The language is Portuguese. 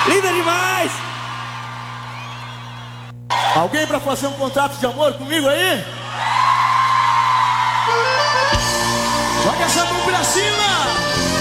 Linda demais! Alguém pra fazer um contrato de amor comigo aí? Joga essa mão pra cima!